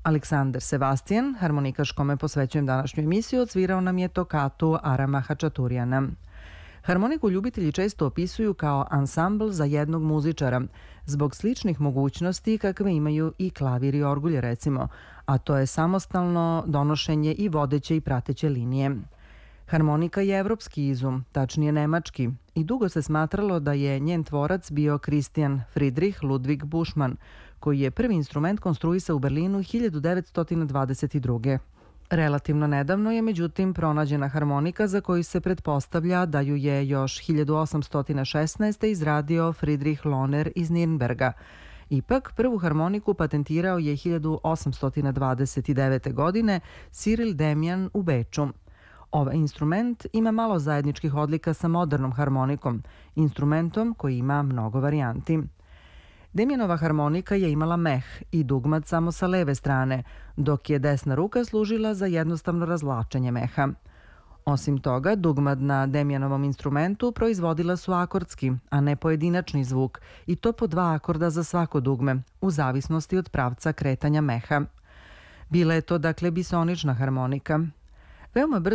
Aleksandar Sebastian, harmonikaš kome posvećujem današnju emisiju, odsvirao nam je tokatu Arama Hačaturijana. Harmoniku ljubitelji često opisuju kao ansambl za jednog muzičara, zbog sličnih mogućnosti kakve imaju i klavir i orgulje recimo, a to je samostalno donošenje i vodeće i prateće linije. Harmonika je evropski izum, tačnije nemački, i dugo se smatralo da je njen tvorac bio Christian Friedrich Ludwig Buschmann, koji je prvi instrument konstruisao u Berlinu 1922. Relativno nedavno je međutim pronađena harmonika za koju se pretpostavlja da ju je još 1816. izradio Friedrich Lohner iz Nirnberga. Ipak, prvu harmoniku patentirao je 1829. godine Cyril Demian u Beču. Ovaj instrument ima malo zajedničkih odlika sa modernom harmonikom, instrumentom koji ima mnogo varijanti. Demianova harmonika je imala meh i dugmad samo sa leve strane, dok je desna ruka služila za jednostavno razvlačenje meha. Osim toga, dugmad na Demianovom instrumentu proizvodila su akordski, a ne pojedinačni zvuk, i to po 2 akorda za svako dugme, u zavisnosti od pravca kretanja meha. Bila je to dakle bisonična harmonika. Veoma brzo